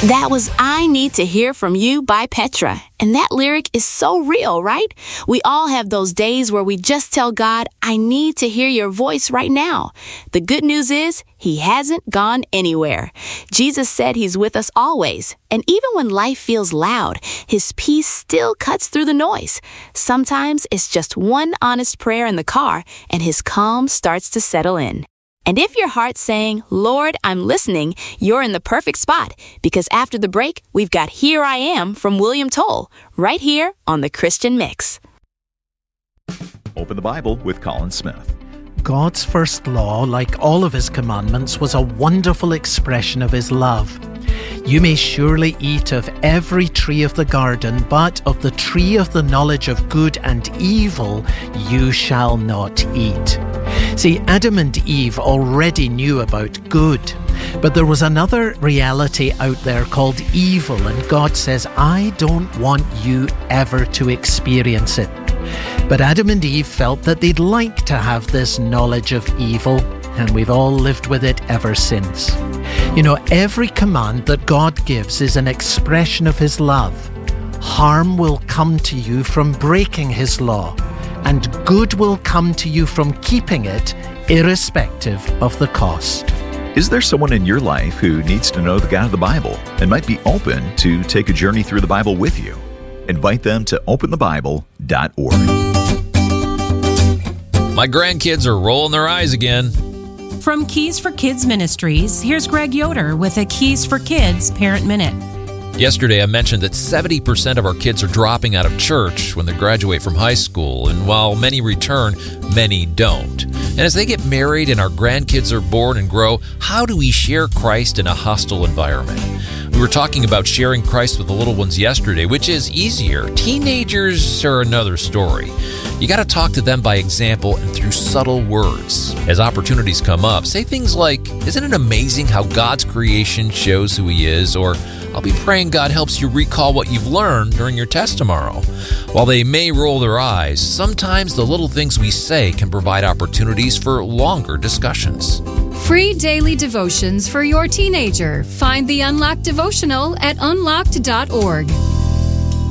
That was I Need to Hear From You by Petra. And that lyric is so real, right? We all have those days where we just tell God, I need to hear your voice right now. The good news is, he hasn't gone anywhere. Jesus said he's with us always. And even when life feels loud, his peace still cuts through the noise. Sometimes it's just one honest prayer in the car, and his calm starts to settle in. And if your heart's saying, Lord, I'm listening, you're in the perfect spot. Because after the break, we've got Here I Am from William Toll, right here on The Christian Mix. Open the Bible with Colin Smith. God's first law, like all of his commandments, was a wonderful expression of his love. You may surely eat of every tree of the garden, but of the tree of the knowledge of good and evil you shall not eat. See, Adam and Eve already knew about good, but there was another reality out there called evil, and God says, I don't want you ever to experience it. But Adam and Eve felt that they'd like to have this knowledge of evil, and we've all lived with it ever since. You know, every command that God gives is an expression of his love. Harm will come to you from breaking his law, and good will come to you from keeping it, irrespective of the cost. Is there someone in your life who needs to know the God of the Bible and might be open to take a journey through the Bible with you? Invite them to openthebible.org. My grandkids are rolling their eyes again. From Keys for Kids Ministries, here's Greg Yoder with a Keys for Kids Parent Minute. Yesterday, I mentioned that 70% of our kids are dropping out of church when they graduate from high school, and while many return, many don't. And as they get married and our grandkids are born and grow, how do we share Christ in a hostile environment? We were talking about sharing Christ with the little ones yesterday, which is easier. Teenagers are another story. You got to talk to them by example and through subtle words. As opportunities come up, say things like, isn't it amazing how God's creation shows who he is? Or, I'll be praying God helps you recall what you've learned during your test tomorrow. While they may roll their eyes, sometimes the little things we say can provide opportunities for longer discussions. Free daily devotions for your teenager. Find the Unlocked devotional at unlocked.org.